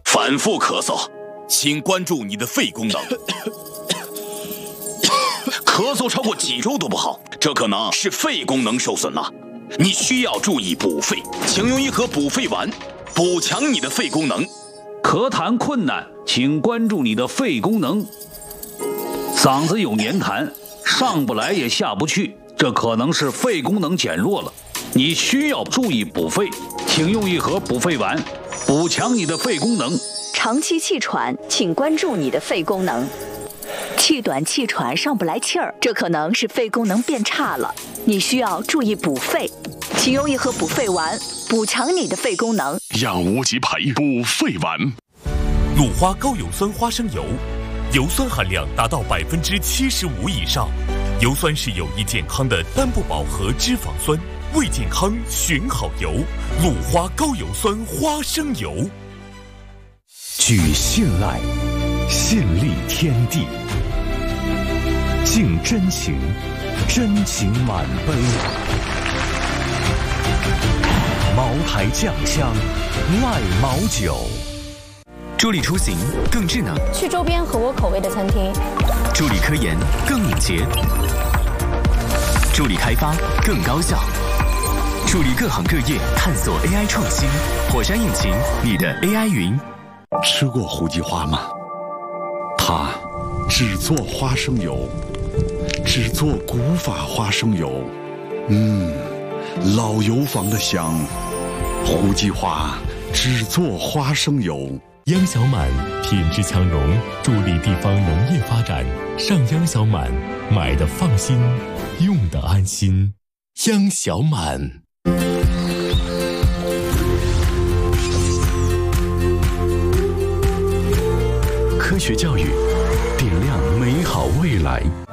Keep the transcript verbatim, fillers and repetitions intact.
反复咳嗽，请关注你的肺功能。咳嗽超过几周都不好，这可能是肺功能受损了。你需要注意补肺，请用一盒补肺丸，补强你的肺功能。 咳痰困难，请关注你的肺功能。嗓子有黏痰，上不来也下不去，这可能是肺功能减弱了。你需要注意补肺，请用一盒补肺丸，补强你的肺功能。 长期气喘，请关注你的肺功能。气短气喘上不来气儿，这可能是肺功能变差了，你需要注意补肺，请用一盒补肺丸，补强你的肺功能。 养无极培补肺丸， 鲁花高油酸花生油，油酸含量达到百分之七十五以上。油酸是有益健康的单不饱和脂肪酸，为健康选好油。鲁花高油酸花生油。 举信赖，信立天地。敬真情，真情满杯。茅台酱香，赖茅酒。 助力出行更智能， 去周边合我口味的餐厅； 助力科研更敏捷，助力开发更高效，助力各行各业探索 A I 创新。火山引擎，你的 A I 云。 吃过胡记花吗？它只做花生油，只做古法花生油。嗯，老油房的香。胡记花只做花生油。 央小满品质强融，助力地方农业发展。上央小满，买的放心，用的安心。央小满。 科学教育，点亮美好未来。